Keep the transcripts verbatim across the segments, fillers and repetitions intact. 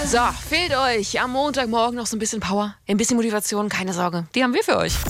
So, fehlt euch am Montagmorgen noch so ein bisschen Power, ein bisschen Motivation, keine Sorge, die haben wir für euch.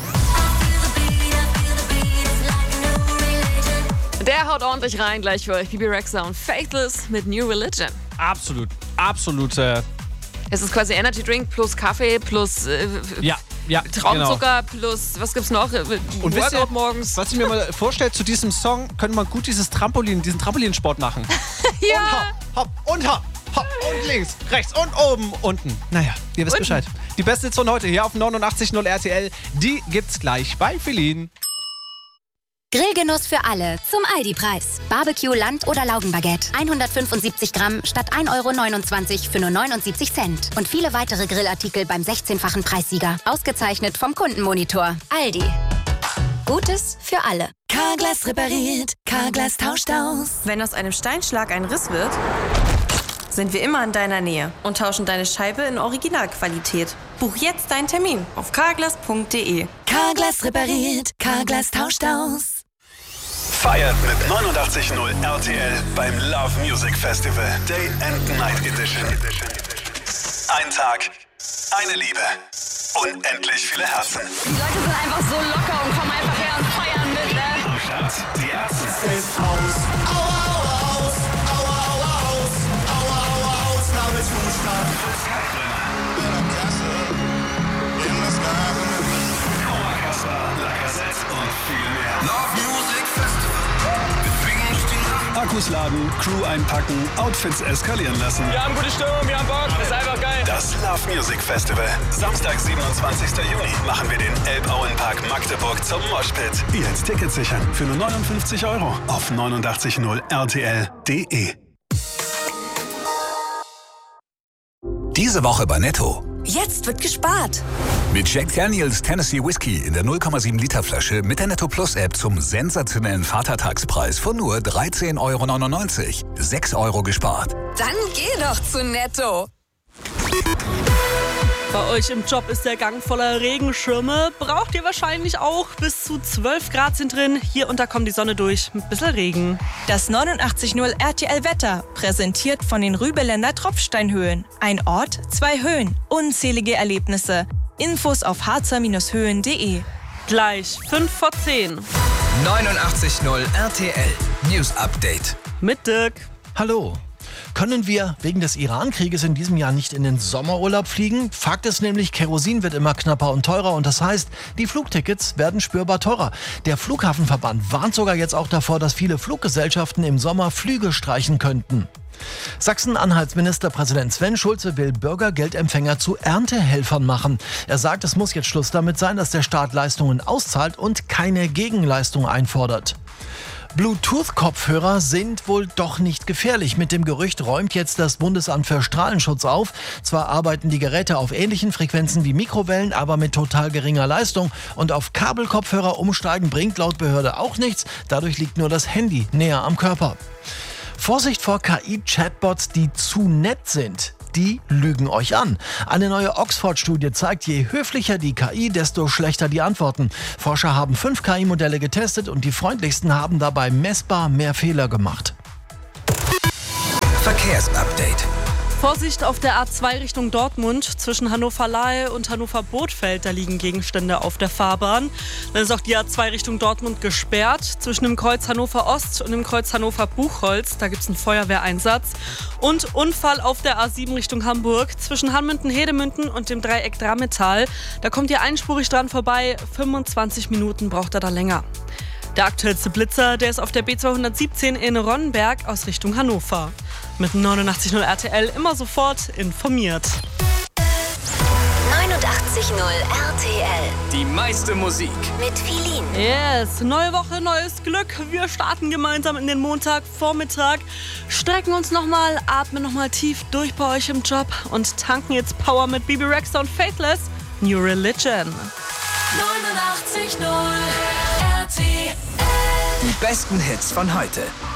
Der haut ordentlich rein gleich für euch. Bebe Rexha und Faithless mit New Religion. Absolut, absolut. Äh es ist quasi Energy Drink plus Kaffee plus äh, ja, ja, Traubenzucker genau. plus, was gibt's noch? Und wisst ihr, morgens. Was ich mir mal vorstelle, zu diesem Song könnte man gut dieses Trampolin, diesen Trampolinsport machen. Ja. Und hopp, hopp und hopp, hopp und links, rechts und oben, unten. Naja, ihr wisst Unten. Bescheid. Die beste Zone heute hier auf neunundachtzig Komma null R T L, die gibt's gleich bei Feline. Grillgenuss für alle zum Aldi-Preis. Barbecue, Land- oder Laugenbaguette. hundertfünfundsiebzig Gramm statt ein Euro neunundzwanzig für nur neunundsiebzig Cent. Und viele weitere Grillartikel beim sechzehnfachen Preissieger. Ausgezeichnet vom Kundenmonitor. Aldi. Gutes für alle. Carglass repariert, Carglass tauscht aus. Wenn aus einem Steinschlag ein Riss wird, sind wir immer in deiner Nähe und tauschen deine Scheibe in Originalqualität. Buch jetzt deinen Termin auf carglass punkt de. Carglass repariert, Carglass tauscht aus. Feiert mit neunundachtzig Komma null R T L beim Love Music Festival Day and Night Edition. Ein Tag, eine Liebe, unendlich viele Herzen. Die Leute sind einfach so locker und kommen einfach her und feiern mit, ne? Am Start die Ärzte. Ist aus. Au, au, aus. Au, au, aus. Au, au, aus. Nabelzustand. Kasper, Lacazette und viel mehr. Love Music Festival. Wir die Akkus laden, Crew einpacken, Outfits eskalieren lassen. Wir haben gute Stimmung, wir haben Bock, das ist einfach geil. Das Love Music Festival. Samstag, siebenundzwanzigster Juni machen wir den Elbauenpark Magdeburg zum Moshpit. Jetzt Tickets sichern für nur neunundfünfzig Euro auf neunundachtzig Komma null R T L punkt de. Diese Woche bei Netto. Jetzt wird gespart. Mit Jack Daniels Tennessee Whiskey in der null Komma sieben Liter Flasche mit der Netto Plus App zum sensationellen Vatertagspreis von nur dreizehn Euro neunundneunzig. sechs Euro gespart. Dann geh doch zu Netto. Bei euch im Job ist der Gang voller Regenschirme. Braucht ihr wahrscheinlich auch. Bis zu zwölf Grad sind drin. Hier unter kommt die Sonne durch mit ein bisschen Regen. Das neunundachtzig Komma null R T L Wetter, präsentiert von den Rübeländer Tropfsteinhöhen. Ein Ort, zwei Höhen, unzählige Erlebnisse. Infos auf harzer Bindestrich höhen punkt de. Gleich fünf vor zehn. neunundachtzig Komma null R T L News Update. Mit Dirk. Hallo. Können wir wegen des Iran-Krieges in diesem Jahr nicht in den Sommerurlaub fliegen? Fakt ist nämlich, Kerosin wird immer knapper und teurer und das heißt, die Flugtickets werden spürbar teurer. Der Flughafenverband warnt sogar jetzt auch davor, dass viele Fluggesellschaften im Sommer Flüge streichen könnten. Sachsen-Anhalts Ministerpräsident Sven Schulze will Bürgergeldempfänger zu Erntehelfern machen. Er sagt, es muss jetzt Schluss damit sein, dass der Staat Leistungen auszahlt und keine Gegenleistung einfordert. Bluetooth-Kopfhörer sind wohl doch nicht gefährlich. Mit dem Gerücht räumt jetzt das Bundesamt für Strahlenschutz auf. Zwar arbeiten die Geräte auf ähnlichen Frequenzen wie Mikrowellen, aber mit total geringer Leistung. Und auf Kabelkopfhörer umsteigen bringt laut Behörde auch nichts. Dadurch liegt nur das Handy näher am Körper. Vorsicht vor K I-Chatbots, die zu nett sind. Die lügen euch an. Eine neue Oxford-Studie zeigt, je höflicher die K I, desto schlechter die Antworten. Forscher haben fünf K I-Modelle getestet und die freundlichsten haben dabei messbar mehr Fehler gemacht. Verkehrsupdate. Vorsicht auf der A zwei Richtung Dortmund. Zwischen Hannover-Lahe und Hannover-Bothfeld, da liegen Gegenstände auf der Fahrbahn. Dann ist auch die A zwei Richtung Dortmund gesperrt. Zwischen dem Kreuz Hannover-Ost und dem Kreuz Hannover-Buchholz, da gibt es einen Feuerwehreinsatz. Und Unfall auf der A sieben Richtung Hamburg. Zwischen Hammenden-Hedemünden und dem Dreieck Drametal. Da kommt ihr einspurig dran vorbei. fünfundzwanzig Minuten braucht er da länger. Der aktuellste Blitzer, der ist auf der B zweihundertsiebzehn in Ronnenberg aus Richtung Hannover. Mit neunundachtzig Komma null R T L immer sofort informiert. neunundachtzig Komma null R T L. Die meiste Musik. Mit Feline. Yes, neue Woche, neues Glück. Wir starten gemeinsam in den Montagvormittag, strecken uns nochmal, atmen nochmal tief durch bei euch im Job und tanken jetzt Power mit Bebe Rexha und Faithless. New Religion. neunundachtzig Komma null R T L. Die besten Hits von heute.